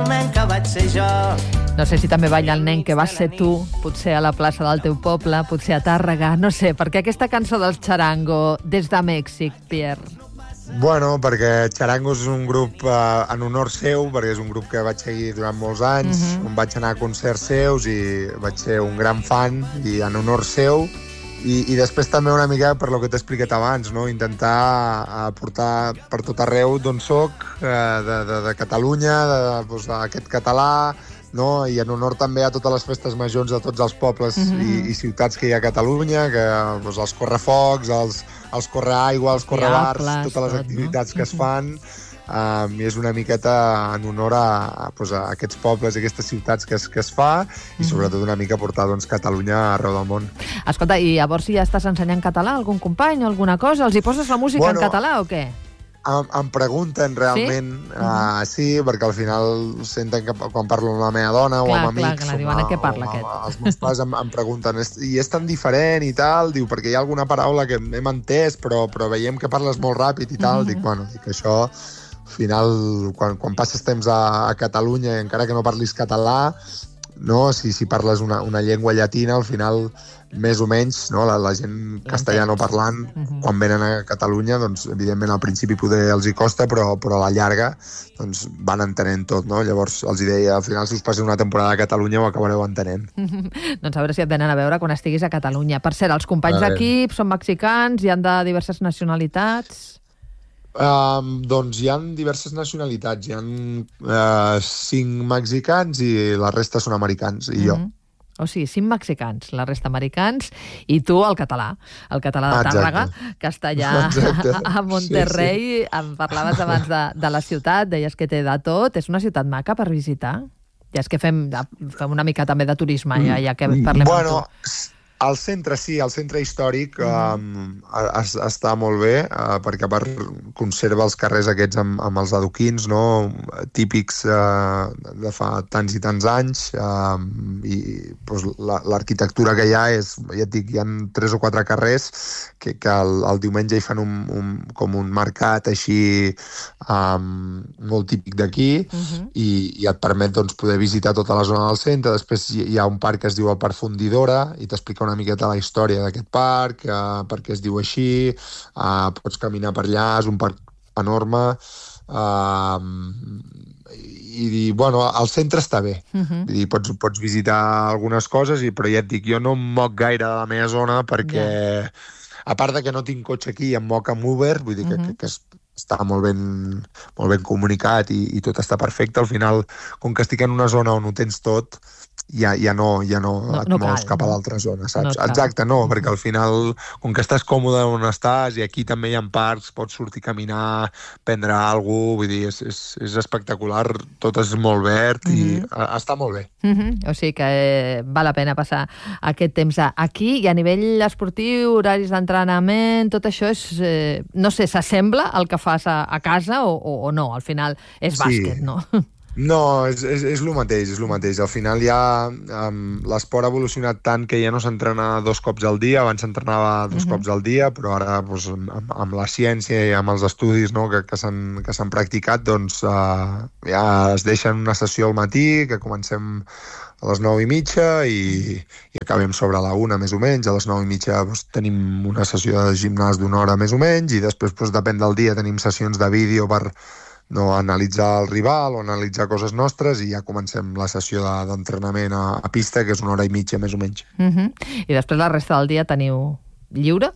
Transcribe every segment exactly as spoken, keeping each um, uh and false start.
nen que vaig ser jo. No sé si també balla el nen que vas ser tu, potser a la plaça del teu poble, potser a Tàrrega, no sé, perquè aquesta cançó dels Charango, des de Mèxic, Pierre. Bueno, perquè Charango és un grup eh, en honor seu, perquè és un grup que vaig seguir durant molts anys, uh-huh. on vaig anar a concerts seus i vaig ser un gran fan, i en honor seu. I, i després també una mica per lo que t'he explicat abans, no? Intentar aportar per tot arreu d'on soc, eh, de, de, de Catalunya, de, doncs, d'aquest català, no? I en honor també a totes les festes majors de tots els pobles mm-hmm. i, i ciutats que hi ha a Catalunya, que doncs, els correfocs, els, els correaigua, els correbars, totes les activitats que es fan. Um, I és una miqueta en honor a, a, pues, a aquests pobles i aquestes ciutats que es, que es fa, i sobretot una mica portar doncs, Catalunya arreu del món. Escolta, i llavors si ja estàs ensenyant català a algun company o alguna cosa, els hi poses la música bueno, en català o què? Em, em pregunten realment, sí? Uh, sí, perquè al final senten que quan parlo amb la meva dona clar, o amb amics, clar, diuen, o, què parla o, aquest? Els meus pares em, em pregunten, i és tan diferent i tal, diu, perquè hi ha alguna paraula que hem entès, però, però veiem que parles molt ràpid i tal, mm-hmm. dic, bueno, dic, això... Al final, quan, quan passes temps a, a Catalunya, encara que no parlis català, no? si, si parles una, una llengua llatina, al final, més o menys, no? la, la gent castellano parlant, uh-huh. quan venen a Catalunya, doncs, evidentment, al principi poder els hi costa, però, però a la llarga doncs, van entenent tot. No? Llavors, els hi deia, al final, si us passeu una temporada a Catalunya, ho acabareu entenent. Doncs a veure si et venen a veure quan estiguis a Catalunya. Per cert, els companys d'equip són mexicans, hi han de diverses nacionalitats... Um, doncs hi ha diverses nacionalitats, hi ha uh, cinc mexicans i la resta són americans, i jo. Mm-hmm. O sigui, cinc mexicans, la resta americans, i tu el català, el català de Tàrrega, castellà Exacte. a Monterrey. Sí, sí. Em parlaves abans de, de la ciutat, deies que té de tot. És una ciutat maca per visitar? Ja és que fem, fem una mica també de turisme, ja, ja que parlem bueno, amb tu. Al centre, sí, al centre històric um, es, està molt bé, uh, perquè a part conserva els carrers aquests amb, amb els adoquins, no? Típics uh, de fa tants i tants anys, uh, i pues, l'arquitectura que hi ha és, ja et dic, hi ha tres o quatre carrers que, que el, el diumenge hi fan un, un, com un mercat així um, molt típic d'aquí, uh-huh. i, i et permet doncs, poder visitar tota la zona del centre. Després hi ha un parc que es diu el Parc Fundidora, i t'explica una miqueta la història d'aquest parc, eh, per què es diu així, eh, pots caminar per allà, és un parc enorme, eh, i, bueno, el centre està bé. Uh-huh. Vull dir, pots, pots visitar algunes coses, i, però ja et dic, jo no em moc gaire de la meva zona, perquè, yeah. a part de que no tinc cotxe aquí, em moc amb Uber, vull dir que, uh-huh. que, que és, està molt ben, molt ben comunicat i, i tot està perfecte. Al final, com que estic en una zona on ho tens tot, ja, ja no, ja no, no et no mous cap a l'altra zona, saps? No Exacte, no, mm-hmm. perquè al final, com que estàs còmode on estàs, i aquí també hi ha parcs, pots sortir a caminar, prendre alguna cosa, vull dir, és, és, és espectacular, tot és molt verd, mm-hmm. i a, està molt bé. Mm-hmm. O sigui que eh, val la pena passar aquest temps aquí, i a nivell esportiu, horaris d'entrenament, tot això és, eh, no sé, s'assembla al que fas a, a casa o, o, o no? Al final és bàsquet, sí. no? No, és, és, és el mateix, és el mateix. Al final ja um, l'esport ha evolucionat tant que ja no s'entrena dos cops al dia, abans s'entrenava dos uh-huh. cops al dia, però ara doncs, amb, amb la ciència i amb els estudis, no, que, que s'han practicat, doncs uh, ja es deixen una sessió al matí, que comencem a les nou i mitja i, i acabem sobre la una, més o menys. A les nou i mitja doncs, tenim una sessió de gimnàs d'una hora més o menys, i després, doncs, depèn del dia, tenim sessions de vídeo per no analitzar el rival o analitzar coses nostres, i ja comencem la sessió d'entrenament a, a pista, que és una hora i mitja, més o menys. Uh-huh. I després la resta del dia teniu lliure?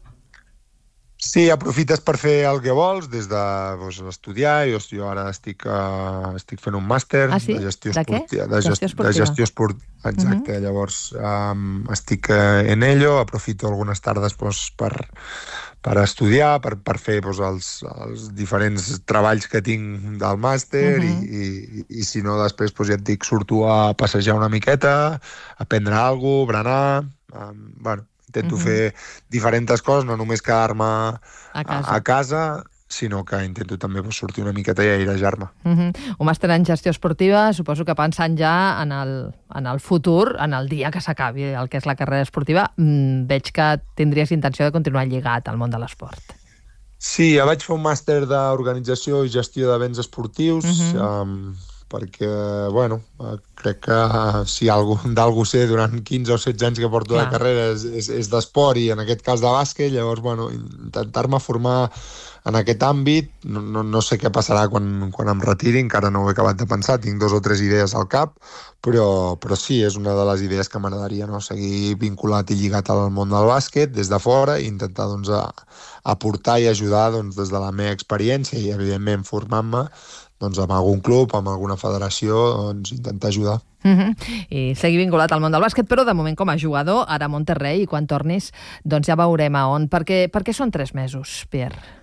Sí, aprofites per fer el que vols, des de doncs, estudiar. Jo, jo ara estic, uh, estic fent un màster ah, sí? de gestió de esportiva. De, gest, gestió de gestió esportiva. Exacte, uh-huh. Llavors um, estic uh, en ello, aprofito algunes tardes doncs, per, per estudiar, per, per fer doncs, els, els diferents treballs que tinc del màster, uh-huh. i, i, i si no, després doncs, ja et dic, surto a passejar una miqueta, a prendre alguna cosa, berenar, um, bueno, intento uh-huh. fer diferents coses, no només quedar-me a casa, a, a casa sinó que intento també pues, sortir una miqueta i airejar-me. Uh-huh. Un màster en gestió esportiva, suposo que pensant ja en el, en el futur, en el dia que s'acabi el que és la carrera esportiva, mmm, veig que tindries intenció de continuar lligat al món de l'esport. Sí, ja vaig fer un màster d'organització i gestió d'events esportius, uh-huh. um, perquè, bueno, crec que si d'algú sé durant quinze o setze anys que porto Clar. de carrera és, és, és d'esport i en aquest cas de bàsquet, llavors, bueno, intentar-me formar en aquest àmbit, no, no, no sé què passarà quan, quan em retiri, encara no ho he acabat de pensar, tinc dos o tres idees al cap, però, però sí, és una de les idees que m'agradaria, no? Seguir vinculat i lligat al món del bàsquet des de fora i intentar doncs, a, aportar i ajudar doncs, des de la meva experiència i, evidentment, formant-me doncs, amb algun club, amb alguna federació, doncs, intentar ajudar. Uh-huh. I seguir vinculat al món del bàsquet, però de moment com a jugador, ara a Monterrey, i quan tornis, doncs ja veurem a on. Per què, per què són tres mesos, Pierre?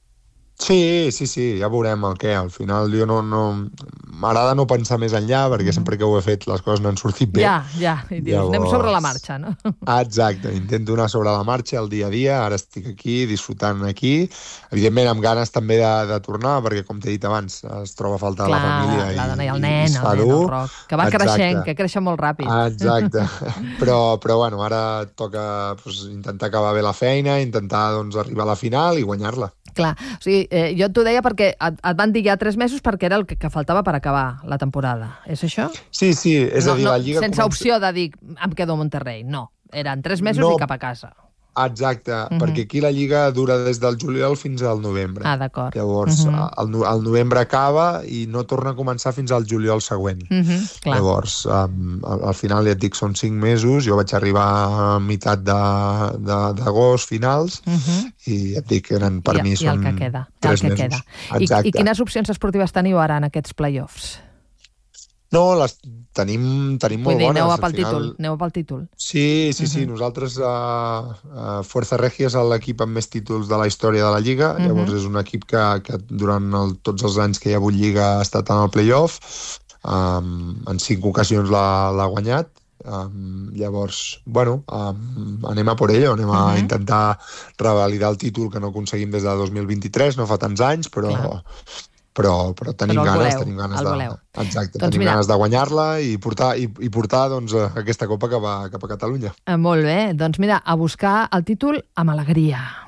Sí, sí, sí, ja veurem el què. Al final jo no... no... m'agrada no pensar més enllà, perquè sempre que ho he fet les coses no han sortit bé. Ja, ja, i dius, Llavors... anem sobre la marxa, no? Exacte, intento anar sobre la marxa el dia a dia, ara estic aquí, disfrutant aquí, evidentment amb ganes també de, de tornar, perquè com t'he dit abans, es troba a faltar Clar, la família. la dona i el i, nen, i el nen, el Roc, que va Exacte. creixent, que creix molt ràpid. Exacte, però, però bueno, ara toca pues, intentar acabar bé la feina, intentar doncs, arribar a la final i guanyar-la. Clar, o sigui, eh, jo t'ho deia perquè et, et van dir ja tres mesos perquè era el que, que faltava per acabar la temporada. És això? Sí, sí, és no, a dir, no, la Lliga... Sense comença... opció de dir, em quedo a Monterrey, no. Eren tres mesos no. i cap a casa. Exacte, uh-huh. perquè aquí la Lliga dura des del juliol fins al novembre. Ah, d'acord. Llavors, uh-huh. el, el novembre acaba i no torna a començar fins al juliol següent. Uh-huh, clar. Llavors, um, al, al final, ja et dic, són cinc mesos, jo vaig arribar a meitat d'agost, finals, uh-huh. i ja et dic, eren, per I, mi i són que queda, tres que mesos. Queda. I, I quines opcions esportives teniu ara en aquests play-offs? No, les tenim, tenim molt dir, bones. Aneu a pel final... títol, aneu a pel títol. Sí, sí, sí. Uh-huh. Nosaltres, uh, uh, Fuerza Regia és l'equip amb més títols de la història de la Lliga. Uh-huh. Llavors és un equip que, que durant el, tots els anys que hi ha hagut Lliga ha estat en el play-off. Um, en cinc ocasions l'ha guanyat. Um, llavors, bueno, um, anem a por ello, anem a uh-huh. intentar revalidar el títol que no aconseguim des de dos mil vint-i-tres, no fa tants anys, però... Clar. Però, però tenim però ganes, voleu, tenim ganes de, exacte, doncs tenim mira, ganes de guanyar-la i portar, i, i portar doncs, aquesta copa cap a, cap a Catalunya. Eh, molt bé, doncs mira, a buscar el títol amb alegria.